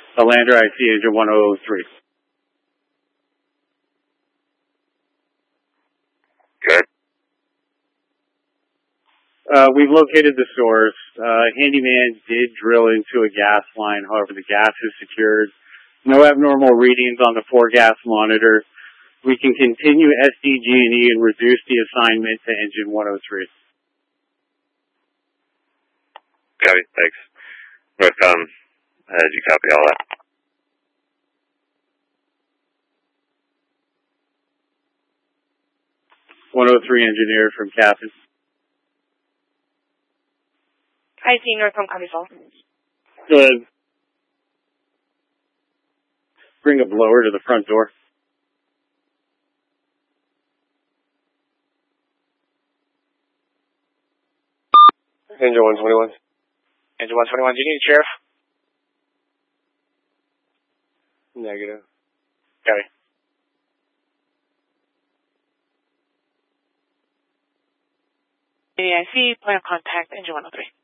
The lander, I see engine 103. Okay. We've located the source. Handyman did drill into a gas line. However, the gas is secured. No abnormal readings on the 4-gas monitor. We can continue SDG&E and reduce the assignment to engine 103. Copy. Thanks. Northcom, did you copy all that? .103 engineer from Captain. I see Northcom Commissar. Good. Bring a blower to the front door. Engine 121. Engine 121, do you need Sheriff? Negative. Copy. I see point of contact, engine 103.